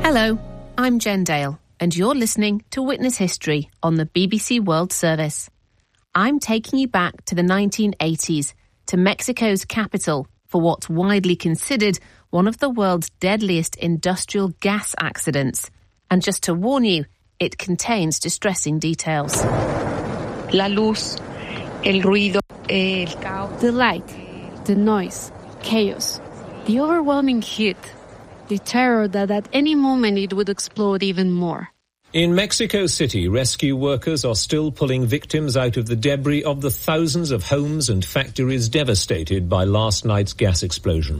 Hello, I'm Jen Dale, and you're listening to Witness History on the BBC World Service. I'm taking you back to the 1980s, to Mexico's capital, for what's widely considered one of the world's deadliest industrial gas accidents. And just to warn you, it contains distressing details. La luz, el ruido, el caos. The light, the noise, chaos, the overwhelming heat, the terror that at any moment it would explode even more. In Mexico City, rescue workers are still pulling victims out of the debris of the thousands of homes and factories devastated by last night's gas explosion.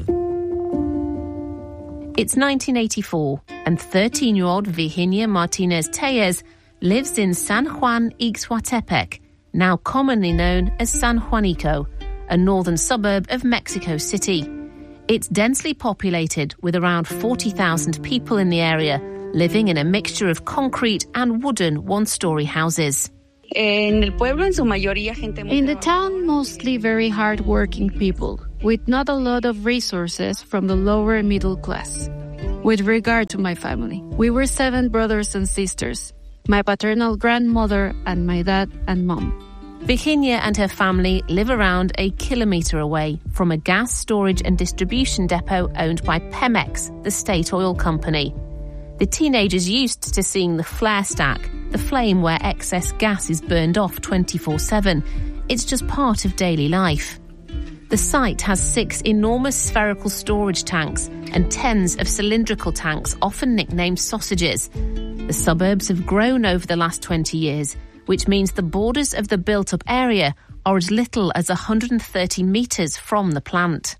It's 1984, and 13-year-old Virginia Martinez Tellez lives in San Juan Ixhuatepec, now commonly known as San Juanico, a northern suburb of Mexico City. It's densely populated with around 40,000 people in the area, living in a mixture of concrete and wooden one-story houses. In the town, mostly very hard-working people, with not a lot of resources from the lower middle class. With regard to my family, we were 7 brothers and sisters, my paternal grandmother and my dad and mom. Virginia and her family live around a kilometre away from a gas storage and distribution depot owned by Pemex, the state oil company. The teenager's used to seeing the flare stack, the flame where excess gas is burned off 24/7. It's just part of daily life. The site has 6 enormous spherical storage tanks and tens of cylindrical tanks, often nicknamed sausages. The suburbs have grown over the last 20 years, which means the borders of the built-up area are as little as 130 metres from the plant.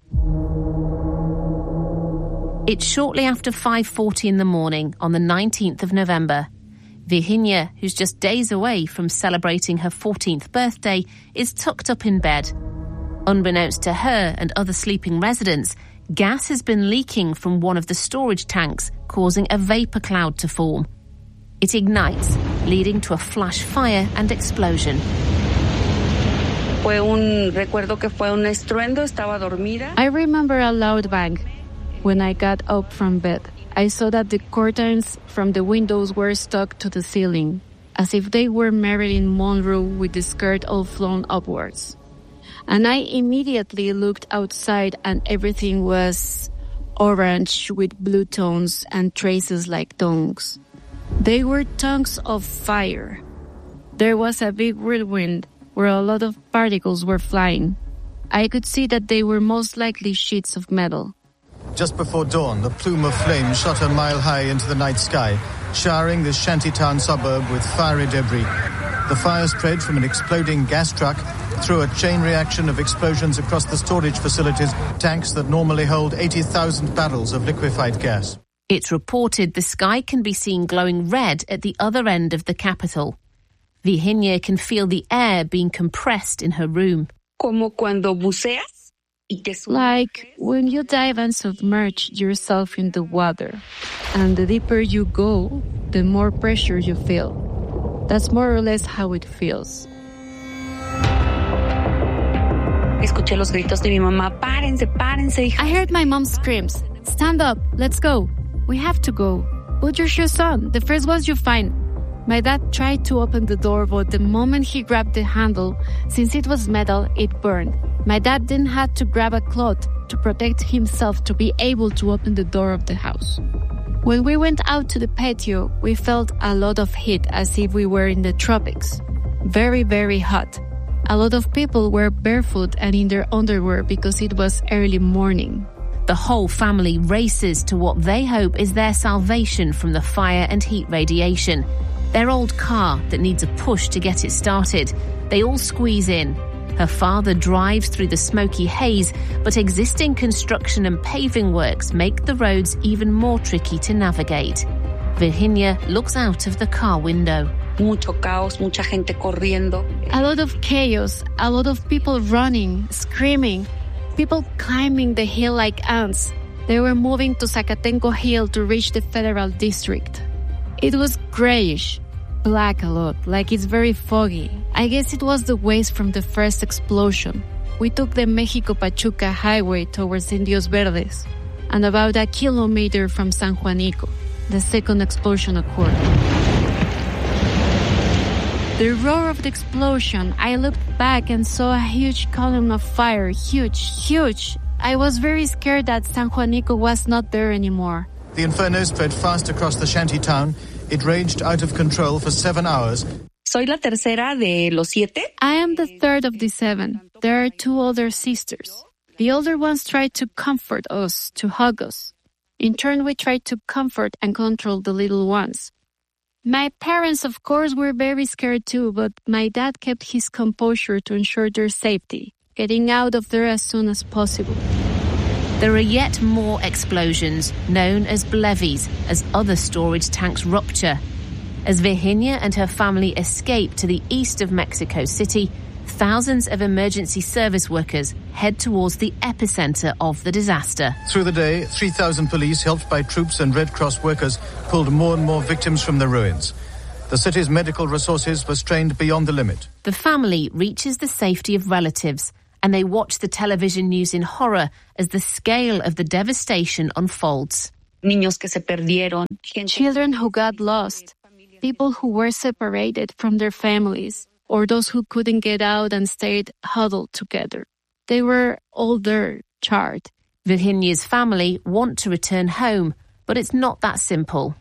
It's shortly after 5:40 in the morning on the 19th of November. Virginia, who's just days away from celebrating her 14th birthday, is tucked up in bed. Unbeknownst to her and other sleeping residents, gas has been leaking from one of the storage tanks, causing a vapour cloud to form. It ignites, leading to a flash fire and explosion. I remember a loud bang. When I got up from bed, I saw that the curtains from the windows were stuck to the ceiling, as if they were Marilyn Monroe with the skirt all flown upwards. And I immediately looked outside and everything was orange with blue tones and traces like tongues. They were tongues of fire. There was a big whirlwind where a lot of particles were flying. I could see that they were most likely sheets of metal. Just before dawn, the plume of flame shot a mile high into the night sky, showering this shantytown suburb with fiery debris. The fire spread from an exploding gas truck through a chain reaction of explosions across the storage facilities, tanks that normally hold 80,000 barrels of liquefied gas. It's reported the sky can be seen glowing red at the other end of the capital. Virginia can feel the air being compressed in her room. Like when you dive and submerge yourself in the water, and the deeper you go, the more pressure you feel. That's more or less how it feels. I heard my mom screams, "Stand up, let's go. We have to go. Put your shoes on, the first ones you find." My dad tried to open the door, but the moment he grabbed the handle, since it was metal, it burned. My dad then had to grab a cloth to protect himself to be able to open the door of the house. When we went out to the patio, we felt a lot of heat as if we were in the tropics. Very, very hot. A lot of people were barefoot and in their underwear because it was early morning. The whole family races to what they hope is their salvation from the fire and heat radiation. Their old car that needs a push to get it started. They all squeeze in. Her father drives through the smoky haze, but existing construction and paving works make the roads even more tricky to navigate. Virginia looks out of the car window. Mucho caos, mucha gente corriendo. A lot of chaos, a lot of people running, screaming, people climbing the hill like ants. They were moving to Zacatenco Hill to reach the federal district. It was grayish, black a lot, like it's very foggy. I guess it was the waste from the first explosion. We took the Mexico-Pachuca highway towards Indios Verdes, and about a kilometer from San Juanico. the second explosion occurred. The roar of the explosion, I looked back and saw a huge column of fire. Huge. I was very scared that San Juanico was not there anymore. The inferno spread fast across the shanty town. It raged out of control for 7 hours. Soy la tercera de los 7. I am the third of the 7. There are 2 older sisters. The older ones tried to comfort us, to hug us. In turn, we tried to comfort and control the little ones. My parents, of course, were very scared too, but my dad kept his composure to ensure their safety, getting out of there as soon as possible. There are yet more explosions, known as blevies, as other storage tanks rupture. As Virginia and her family escape to the east of Mexico City, thousands of emergency service workers head towards the epicenter of the disaster. Through the day, 3,000 police, helped by troops and Red Cross workers, pulled more and more victims from the ruins. The city's medical resources were strained beyond the limit. The family reaches the safety of relatives, and they watch the television news in horror as the scale of the devastation unfolds. Niños que se perdieron. Children who got lost. People who were separated from their families, or those who couldn't get out and stayed huddled together. They were all there, charred. Virginia's family want to return home, but it's not that simple.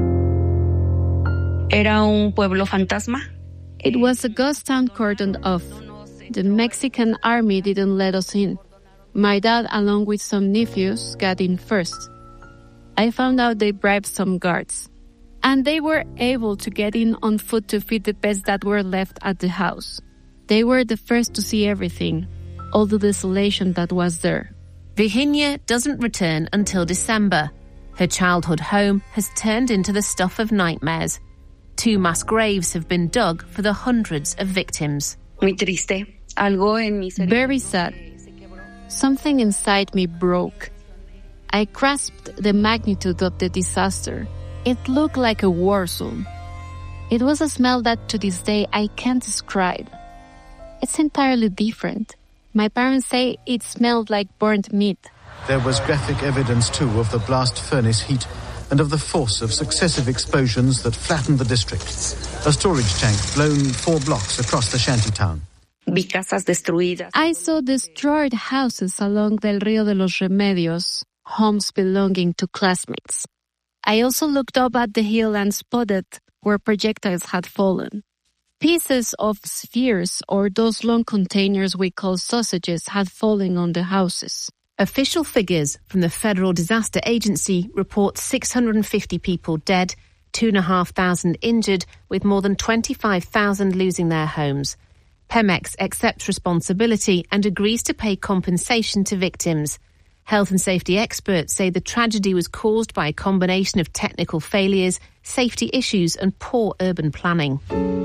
Era un pueblo fantasma. It was a ghost town cordoned off. The Mexican army didn't let us in. My dad, along with some nephews, got in first. I found out they bribed some guards. And they were able to get in on foot to feed the pets that were left at the house. They were the first to see everything, all the desolation that was there. Virginia doesn't return until December. Her childhood home has turned into the stuff of nightmares. 2 mass graves have been dug for the hundreds of victims. Muy triste. Algo en mi cerebro. Very sad. Something inside me broke. I grasped the magnitude of the disaster. It looked like a war zone. It was a smell that to this day I can't describe. It's entirely different. My parents say it smelled like burnt meat. There was graphic evidence too of the blast furnace heat and of the force of successive explosions that flattened the district. A storage tank blown 4 blocks across the shanty town. Vi casas destruidas. I saw destroyed houses along Del Rio de los Remedios, homes belonging to classmates. I also looked up at the hill and spotted where projectiles had fallen. Pieces of spheres, or those long containers we call sausages, had fallen on the houses. Official figures from the Federal Disaster Agency report 650 people dead, 2,500 injured, with more than 25,000 losing their homes. Pemex accepts responsibility and agrees to pay compensation to victims. Health and safety experts say the tragedy was caused by a combination of technical failures, safety issues and poor urban planning.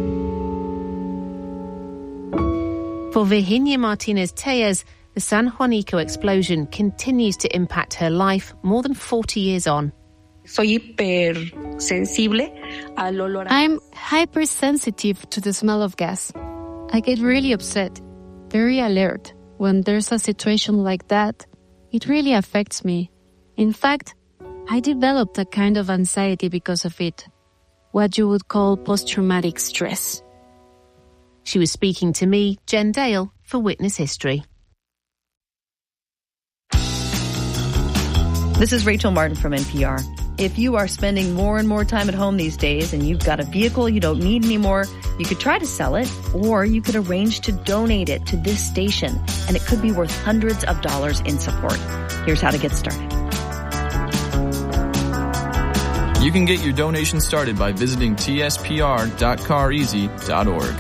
For Virginia Martinez-Tellez, the San Juanico explosion continues to impact her life more than 40 years on. Soy hipersensible al olor. I'm hypersensitive to the smell of gas. I get really upset, very alert. When there's a situation like that, it really affects me. In fact, I developed a kind of anxiety because of it. What you would call post-traumatic stress. She was speaking to me, Jen Dale, for Witness History. This is Rachel Martin from NPR. If you are spending more and more time at home these days and you've got a vehicle you don't need anymore, you could try to sell it, or you could arrange to donate it to this station, and it could be worth hundreds of dollars in support. Here's how to get started. You can get your donation started by visiting tspr.careasy.org.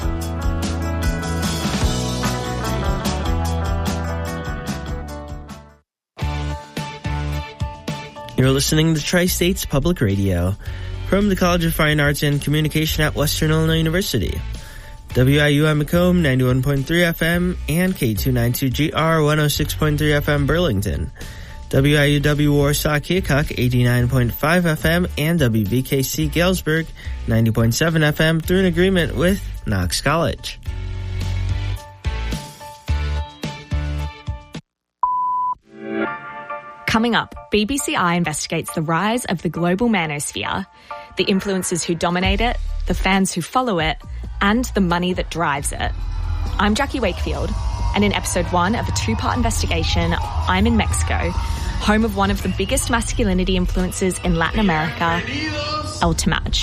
You're listening to Tri-States Public Radio from the College of Fine Arts and Communication at Western Illinois University. WIUM Macomb 91.3 FM and K292GR 106.3 FM Burlington. WIUW Warsaw Keokuk 89.5 FM and WVKC Galesburg 90.7 FM through an agreement with Knox College. Coming up, BBC Eye investigates the rise of the global manosphere, the influencers who dominate it, the fans who follow it, and the money that drives it. I'm Jackie Wakefield, and in episode 1 of a 2-part investigation, I'm in Mexico, home of one of the biggest masculinity influencers in Latin America, El Temach.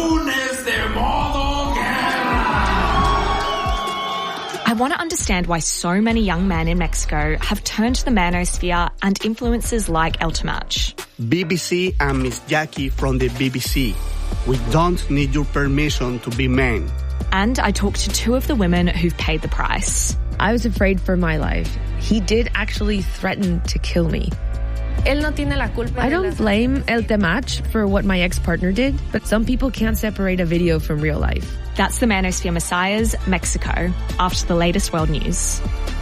I want to understand why so many young men in Mexico have turned to the manosphere and influencers like El Temach. BBC and Miss Jackie from the BBC. We don't need your permission to be men. And I talked to 2 of the women who've paid the price. I was afraid for my life. He did actually threaten to kill me. I don't blame El Temach for what my ex-partner did, but some people can't separate a video from real life. That's the Manosphere Messiahs, Mexico, after the latest world news.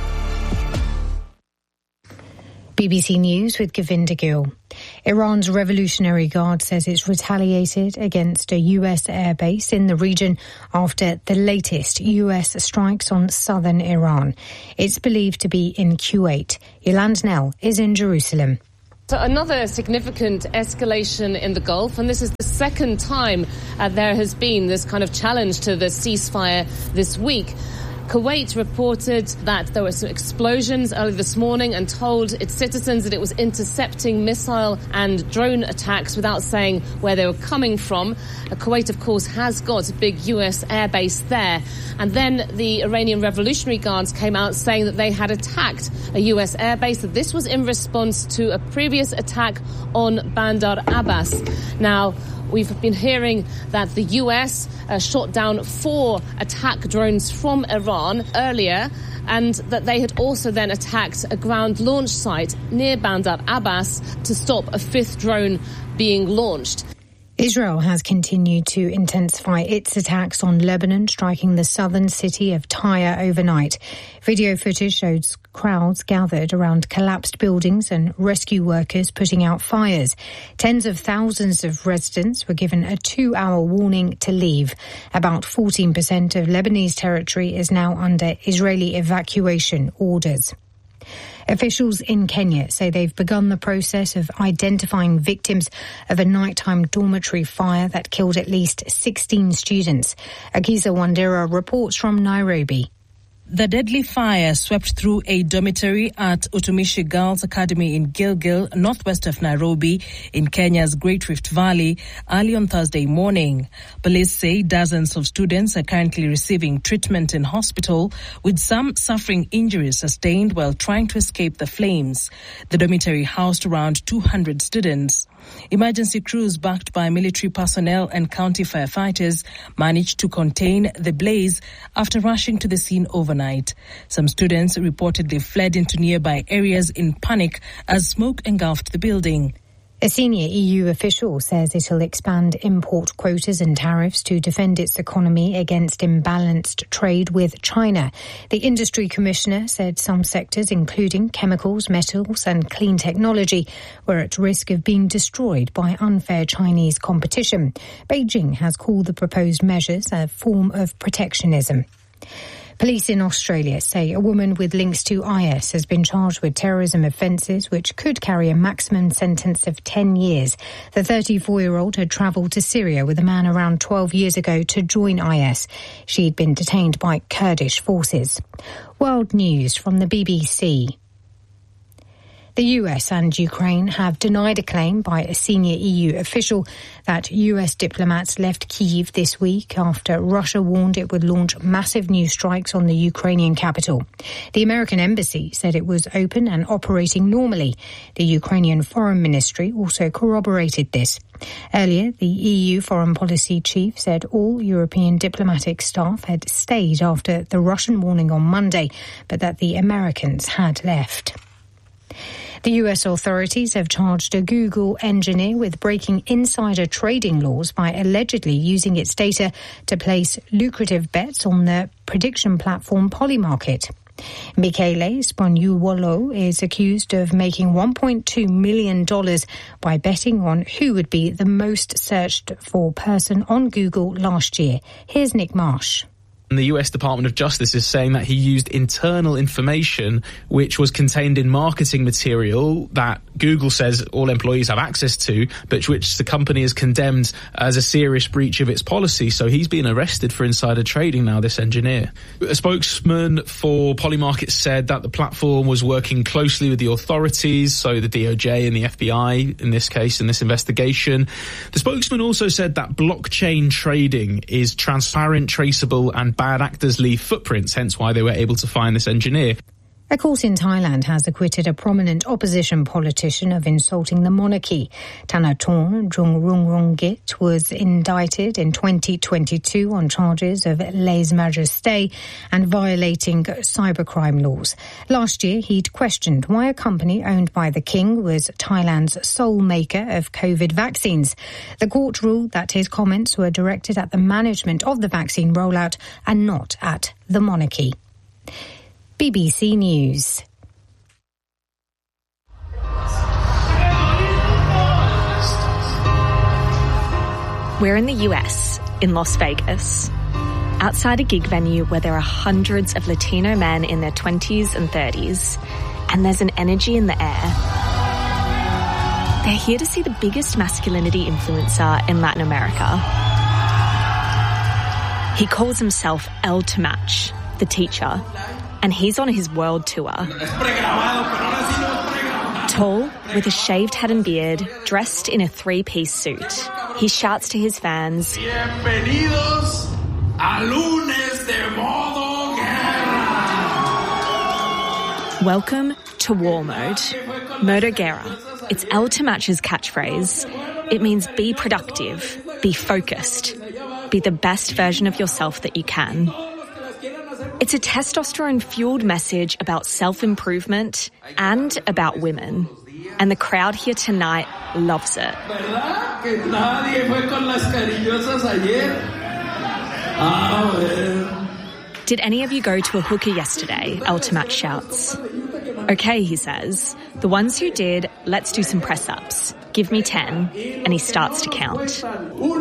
BBC News with Govinda Gill. Iran's Revolutionary Guard says it's retaliated against a US airbase in the region after the latest US strikes on southern Iran. It's believed to be in Kuwait. Yolande Nell is in Jerusalem. So another significant escalation in the Gulf, and this is the second time there has been this kind of challenge to the ceasefire this week. Kuwait reported that there were some explosions early this morning and told its citizens that it was intercepting missile and drone attacks without saying where they were coming from. Kuwait, of course, has got a big US airbase there. And then the Iranian Revolutionary Guards came out saying that they had attacked a US airbase, that this was in response to a previous attack on Bandar Abbas. Now, we've been hearing that the US shot down 4 attack drones from Iran earlier, and that they had also then attacked a ground launch site near Bandar Abbas to stop a 5th drone being launched. Israel has continued to intensify its attacks on Lebanon, striking the southern city of Tyre overnight. Video footage shows crowds gathered around collapsed buildings and rescue workers putting out fires. Tens of thousands of residents were given a 2-hour warning to leave. About 14% of Lebanese territory is now under Israeli evacuation orders. Officials in Kenya say they've begun the process of identifying victims of a nighttime dormitory fire that killed at least 16 students. Akiza Wandera reports from Nairobi. The deadly fire swept through a dormitory at Utumishi Girls Academy in Gilgil, northwest of Nairobi, in Kenya's Great Rift Valley, early on Thursday morning. Police say dozens of students are currently receiving treatment in hospital, with some suffering injuries sustained while trying to escape the flames. The dormitory housed around 200 students. Emergency crews backed by military personnel and county firefighters managed to contain the blaze after rushing to the scene overnight. Some students reportedly fled into nearby areas in panic as smoke engulfed the building. A senior EU official says it'll expand import quotas and tariffs to defend its economy against imbalanced trade with China. The industry commissioner said some sectors, including chemicals, metals and clean technology, were at risk of being destroyed by unfair Chinese competition. Beijing has called the proposed measures a form of protectionism. Police in Australia say a woman with links to IS has been charged with terrorism offences which could carry a maximum sentence of 10 years. The 34-year-old had travelled to Syria with a man around 12 years ago to join IS. She'd been detained by Kurdish forces. World News from the BBC. The US and Ukraine have denied a claim by a senior EU official that US diplomats left Kyiv this week after Russia warned it would launch massive new strikes on the Ukrainian capital. The American embassy said it was open and operating normally. The Ukrainian Foreign Ministry also corroborated this. Earlier, the EU Foreign Policy Chief said all European diplomatic staff had stayed after the Russian warning on Monday, but that the Americans had left. The US authorities have charged a Google engineer with breaking insider trading laws by allegedly using its data to place lucrative bets on the prediction platform Polymarket. Michele Spagnuolo is accused of making $1.2 million by betting on who would be the most searched for person on Google last year. Here's Nick Marsh. The US Department of Justice is saying that he used internal information which was contained in marketing material that Google says all employees have access to, but which the company has condemned as a serious breach of its policy. So he's been arrested for insider trading now, this engineer. A spokesman for Polymarket said that the platform was working closely with the authorities, so the DOJ and the FBI in this case, in this investigation. The spokesman also said that blockchain trading is transparent, traceable, and bad actors leave footprints, hence why they were able to find this engineer. A court in Thailand has acquitted a prominent opposition politician of insulting the monarchy. Thanathorn Juangroongruangkit was indicted in 2022 on charges of lèse-majesté and violating cybercrime laws. Last year, he'd questioned why a company owned by the king was Thailand's sole maker of COVID vaccines. The court ruled that his comments were directed at the management of the vaccine rollout and not at the monarchy. BBC News. We're in the US, in Las Vegas, outside a gig venue where there are hundreds of Latino men in their 20s and 30s, and there's an energy in the air. They're here to see the biggest masculinity influencer in Latin America. He calls himself El Temach, the teacher, and he's on his world tour. Tall, with a shaved head and beard, dressed in a three-piece suit, he shouts to his fans, "Bienvenidos a Lunes de Modo Guerra." Welcome to War Mode. Modo Guerra. It's El Temach's catchphrase. It means be productive, be focused, be the best version of yourself that you can. It's a testosterone-fueled message about self-improvement and about women. And the crowd here tonight loves it. Did any of you go to a hookah yesterday? El Temach shouts. Okay, he says. The ones who did, let's do some press-ups. Give me 10. And he starts to count. 1,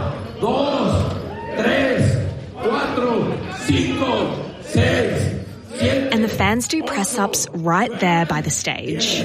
2, 3, 4, 5, 6, 7. And the fans do press-ups right there by the stage.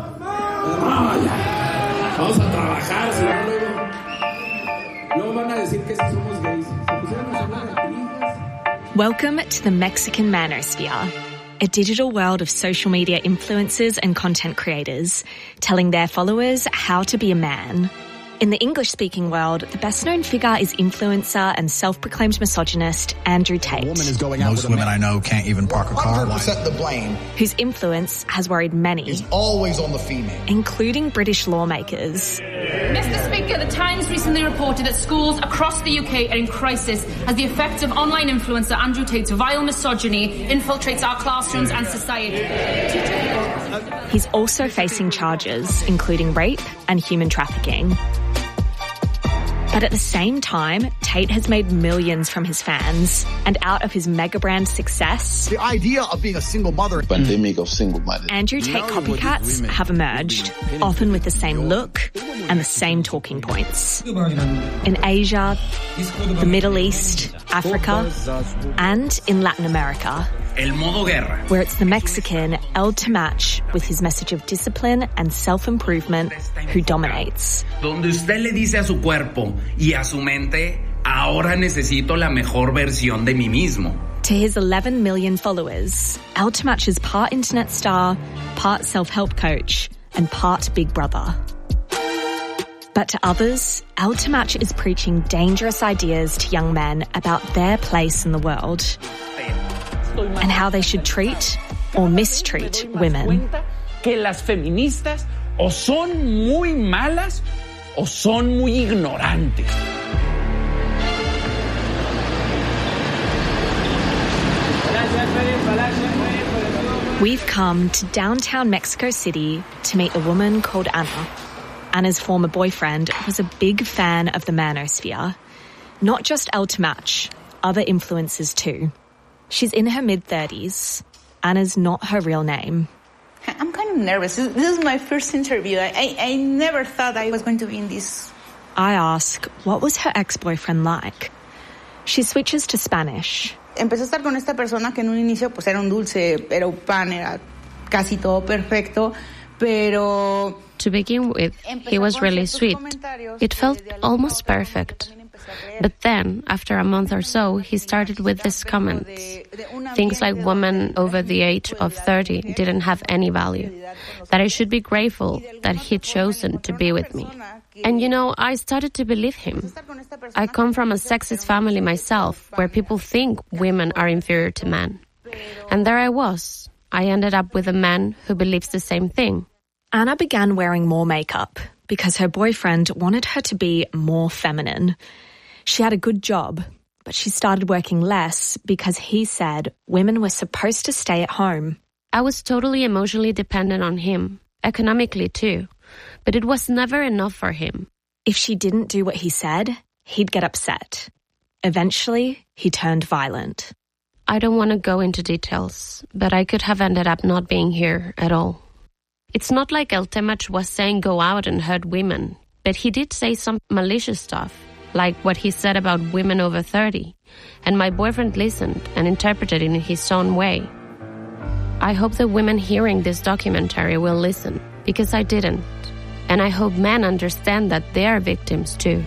Welcome to the Mexican manosphere, a digital world of social media influencers and content creators telling their followers how to be a man. In the English-speaking world, the best-known figure is influencer and self-proclaimed misogynist Andrew Tate. Most women I know can't even park a car. 100% the blame. Whose influence has worried many. Is always on the female. Including British lawmakers. Mr. Speaker, the Times recently reported that schools across the UK are in crisis as the effect of online influencer Andrew Tate's vile misogyny infiltrates our classrooms and society. He's also facing charges, including rape and human trafficking. But at the same time, Tate has made millions from his fans, and out of his mega brand success, the idea of being a single mother, pandemic of single mothers, Andrew Tate copycats have emerged, often with the same look and the same talking points. In Asia, the Middle East, Africa, and in Latin America. El modo guerra. Where it's the Mexican El Temach with his message of discipline and self-improvement who dominates. Donde usted le dice a su cuerpo y a su mente, ahora necesito la mejor versión de mí mismo. To his 11 million followers, El Temach is part internet star, part self-help coach, and part Big Brother. But to others, El Temach is preaching dangerous ideas to young men about their place in the world. And how they should treat or mistreat women. Que las feministas o son muy malas o son muy ignorantes. We've come to downtown Mexico City to meet a woman called Anna. Anna's former boyfriend was a big fan of the manosphere. Not just El Temach, other influencers too. She's in her mid-30s. Anna's not her real name. I'm kind of nervous. This is my first interview. I never thought I was going to be in this. I ask, what was her ex-boyfriend like? She switches to Spanish. Empecé a estar con esta persona que en un inicio pues era un dulce, era un pan, era casi todo perfecto, pero... To begin with, he was really sweet. It felt almost perfect. But then, after a month or so, he started with these comments. Things like women over the age of 30 didn't have any value. That I should be grateful that he'd chosen to be with me. And you know, I started to believe him. I come from a sexist family myself, where people think women are inferior to men. And there I was. I ended up with a man who believes the same thing. Anna began wearing more makeup because her boyfriend wanted her to be more feminine. She had a good job, but she started working less because he said women were supposed to stay at home. I was totally emotionally dependent on him, economically too, but it was never enough for him. If she didn't do what he said, he'd get upset. Eventually, he turned violent. I don't want to go into details, but I could have ended up not being here at all. It's not like El Temach was saying go out and hurt women, but he did say some malicious stuff, like what he said about women over 30, and my boyfriend listened and interpreted it in his own way. I hope the women hearing this documentary will listen, because I didn't, and I hope men understand that they are victims too.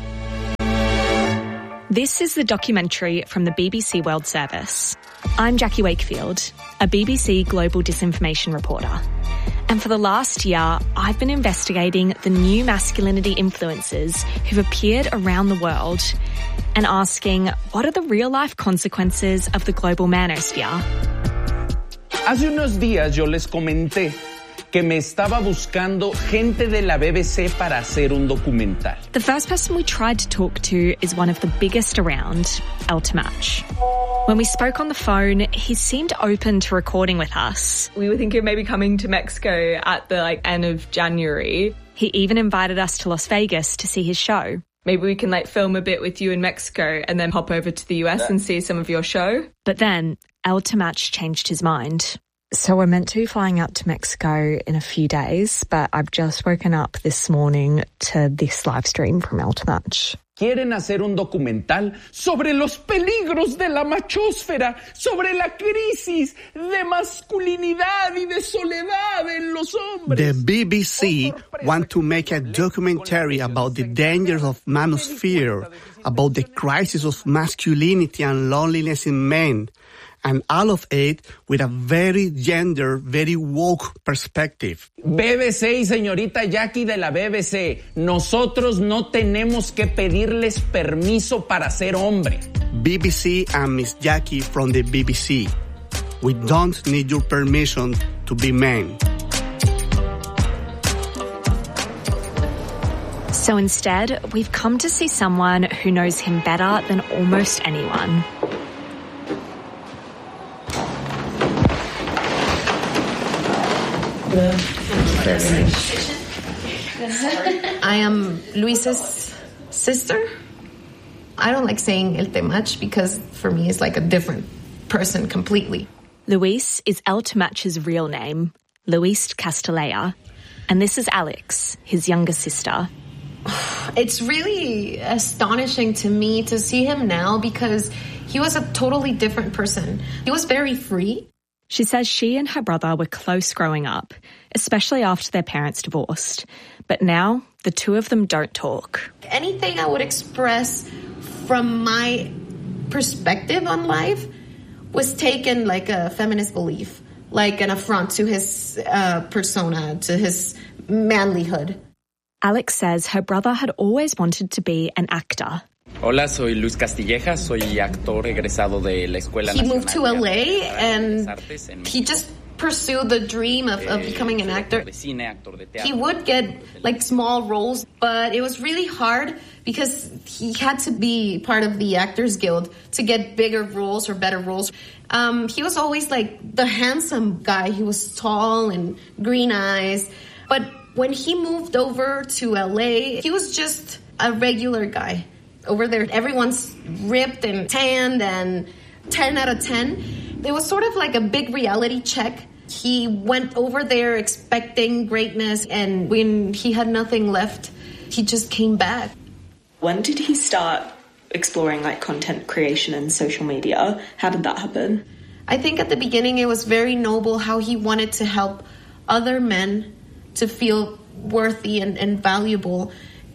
This is the documentary from the BBC World Service. I'm Jackie Wakefield, a BBC Global Disinformation reporter. And for the last year, I've been investigating the new masculinity influencers who've appeared around the world and asking, what are the real-life consequences of the global manosphere? Hace unos días yo les comenté que me estaba buscando gente de la BBC para hacer un documental. The first person we tried to talk to is one of the biggest around, El Temach. When we spoke on the phone, he seemed open to recording with us. We were thinking of maybe coming to Mexico at the end of January. He even invited us to Las Vegas to see his show. Maybe we can film a bit with you in Mexico and then hop over to the US and see some of your show. But then El Temach changed his mind. So we're meant to be flying out to Mexico in a few days, but I've just woken up this morning to this live stream from El Temach. Quieren hacer un documental sobre los peligros de la machósfera, sobre la crisis de masculinidad y de soledad en los hombres. The BBC want to make a documentary about the dangers of manosphere, about the crisis of masculinity and loneliness in men, and all of it with a very gender, very woke perspective. BBC y señorita Jackie de la BBC, nosotros no tenemos que pedirles permiso para ser hombre. BBC and Miss Jackie from the BBC, we don't need your permission to be men. So instead, we've come to see someone who knows him better than almost anyone. I am Luis's sister. I don't like saying El Temach because for me it's like a different person completely. Luis is El Temach's real name, Luis Castelea. And this is Alex, his younger sister. It's really astonishing to me to see him now because he was a totally different person. He was very free. She says she and her brother were close growing up, especially after their parents divorced. But now, the two of them don't talk. Anything I would express from my perspective on life was taken like a feminist belief, like an affront to his persona, to his manlyhood. Alex says her brother had always wanted to be an actor. Hola, soy Luis Castilleja, soy actor egresado de la Escuela Nacional. He moved to LA and he just pursued the dream of becoming an actor. He would get like small roles, but it was really hard because he had to be part of the Actors Guild to get bigger roles or better roles. He was always like the handsome guy. He was tall and green eyes. But when he moved over to LA, he was just a regular guy. Over there, everyone's ripped and tanned and 10 out of 10. It was sort of like a big reality check. He went over there expecting greatness, and when he had nothing left, he just came back. When did he start exploring like content creation and social media. How did that happen? I think at the beginning it was very noble how he wanted to help other men to feel worthy and valuable.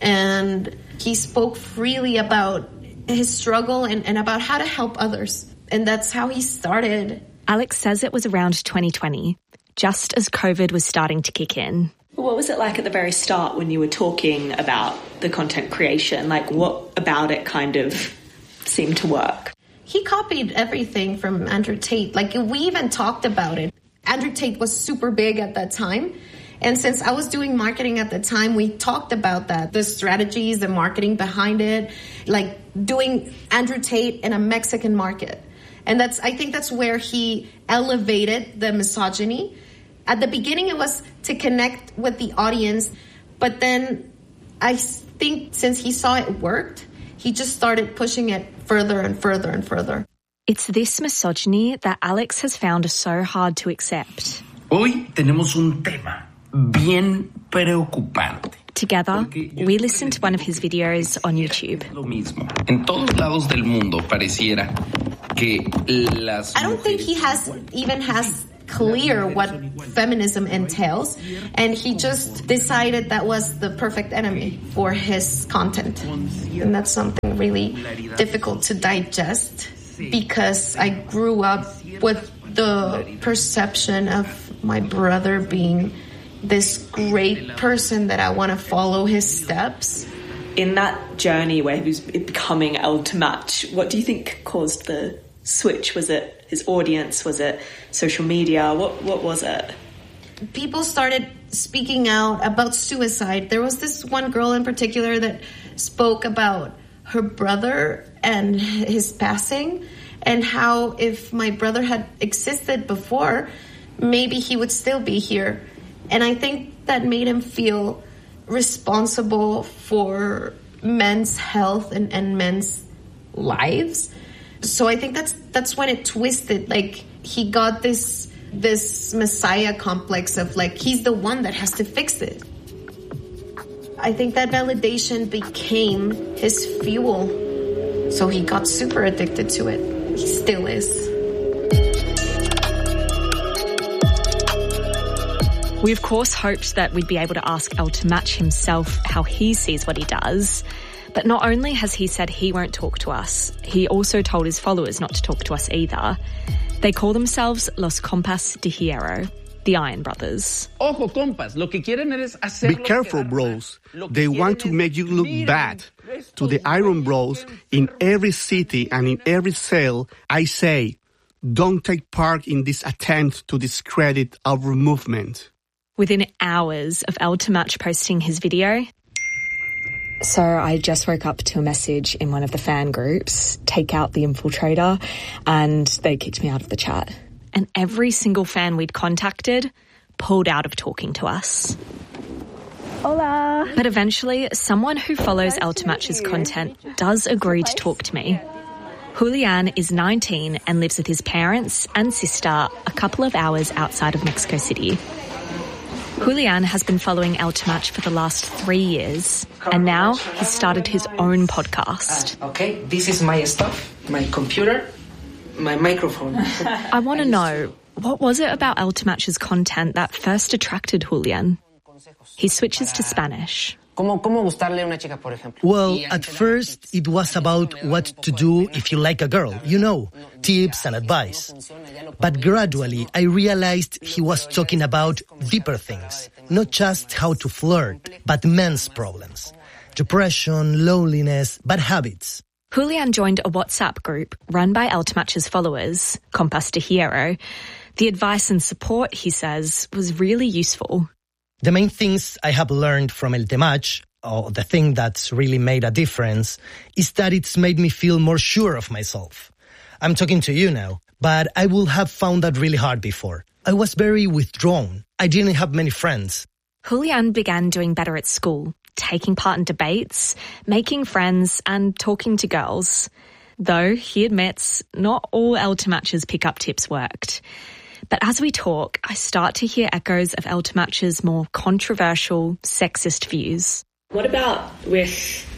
And he spoke freely about his struggle and about how to help others. And that's how he started. Alex says it was around 2020, just as COVID was starting to kick in. What was it like at the very start when you were talking about the content creation? Like, what about it kind of seemed to work? He copied everything from Andrew Tate. Like, we even talked about it. Andrew Tate was super big at that time. And since I was doing marketing at the time, we talked about that, the strategies, the marketing behind it, like doing Andrew Tate in a Mexican market. And I think that's where he elevated the misogyny. At the beginning, it was to connect with the audience. But then I think since he saw it worked, he just started pushing it further and further and further. It's this misogyny that Alex has found so hard to accept. Hoy tenemos un tema bien preocupante. Together, we listened to one of his videos on YouTube. En todos lados del mundo pareciera que las I don't think he even has clear what feminism entails, and he just decided that was the perfect enemy for his content. And that's something really difficult to digest because I grew up with the perception of my brother being this great person that I want to follow his steps. In that journey where he was becoming El Temach, what do you think caused the switch? Was it his audience? Was it social media? What was it? People started speaking out about suicide. There was this one girl in particular that spoke about her brother and his passing, and how if my brother had existed before, maybe he would still be here. And I think that made him feel responsible for men's health and men's lives. So I think that's when it twisted. Like, he got this messiah complex of like, he's the one that has to fix it. I think that validation became his fuel. So he got super addicted to it. He still is. We, of course, hoped that we'd be able to ask El Temach himself how he sees what he does. But not only has he said he won't talk to us, he also told his followers not to talk to us either. They call themselves Los Compas de Hierro, the Iron Brothers. Ojo, compas, lo que quieren es hacerlo. Be careful, bros. They want to make you look bad. To the Iron Bros, in every city and in every cell, I say, don't take part in this attempt to discredit our movement. Within hours of El Temach posting his video. So I just woke up to a message in one of the fan groups, take out the infiltrator, and they kicked me out of the chat. And every single fan we'd contacted pulled out of talking to us. Hola. But eventually, someone who follows El Temach's content does agree to talk to me. Julian is 19 and lives with his parents and sister a couple of hours outside of Mexico City. Julian has been following El Temach for the last 3 years, and now he's started his own podcast. Okay, this is my stuff, my computer, my microphone. I want to know, what was it about El Temach's content that first attracted Julian? He switches to Spanish. Well, at first, it was about what to do if you like a girl, tips and advice. But gradually, I realized he was talking about deeper things, not just how to flirt, but men's problems. Depression, loneliness, bad habits. Julian joined a WhatsApp group run by El Temach's followers, Compas de Hierro. The advice and support, he says, was really useful. The main things I have learned from El Temach, or the thing that's really made a difference, is that it's made me feel more sure of myself. I'm talking to you now, but I would have found that really hard before. I was very withdrawn. I didn't have many friends. Julian began doing better at school, taking part in debates, making friends, and talking to girls. Though, he admits, not all El Temach's pick-up tips worked. But as we talk, I start to hear echoes of El Temach's more controversial, sexist views. What about with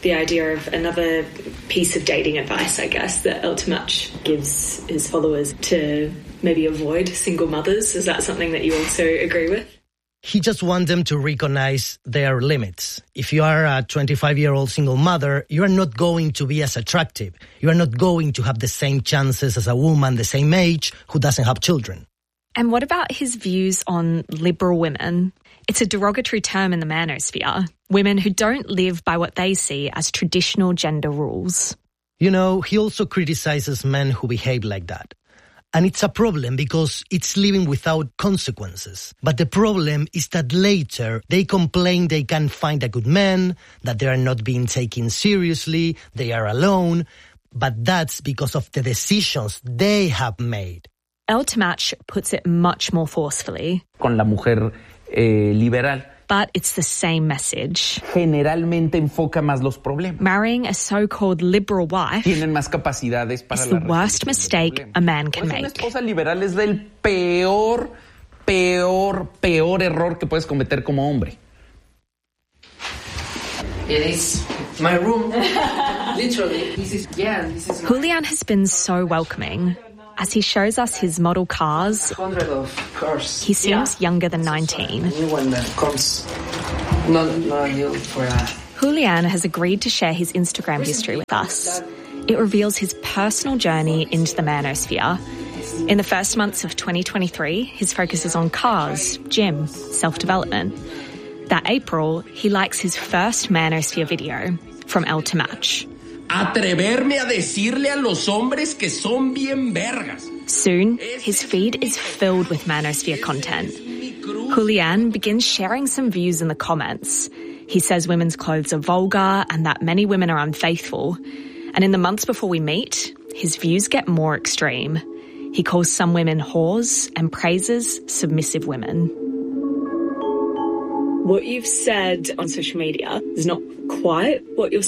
the idea of another piece of dating advice, I guess, that Ultimatch gives his followers to maybe avoid single mothers. Is that something that you also agree with? He just wants them to recognize their limits. If you are a 25-year-old single mother, you are not going to be as attractive. You are not going to have the same chances as a woman the same age who doesn't have children. And what about his views on liberal women? It's a derogatory term in the manosphere. Women who don't live by what they see as traditional gender rules. You know, he also criticizes men who behave like that. And it's a problem because it's living without consequences. But the problem is that later they complain they can't find a good man, that they are not being taken seriously, they are alone. But that's because of the decisions they have made. Ultimatch puts it much more forcefully. Con la mujer liberal. But it's the same message. Generalmente enfoca más los problemas. Marrying a so-called liberal wife Tienen más capacidades para is the worst mistake a man can make. Una esposa liberal es el peor error que puedes cometer como hombre. It is my room. Literally. This is Julian has been so welcoming. As he shows us his model cars, 100 of cars. He seems younger than 19. A new one that comes not ideal for a... Julian has agreed to share his Instagram history with us. It reveals his personal journey into the manosphere. In the first months of 2023, his focus is on cars, gym, self-development. That April, he likes his first manosphere video from Ultimatch. Atreverme a decirle a los hombres que son bien vergas. Soon, his feed is filled with manosphere content. Julian begins sharing some views in the comments. He says women's clothes are vulgar and that many women are unfaithful. And in the months before we meet, his views get more extreme. He calls some women whores and praises submissive women. What you've said on social media is not quite what you're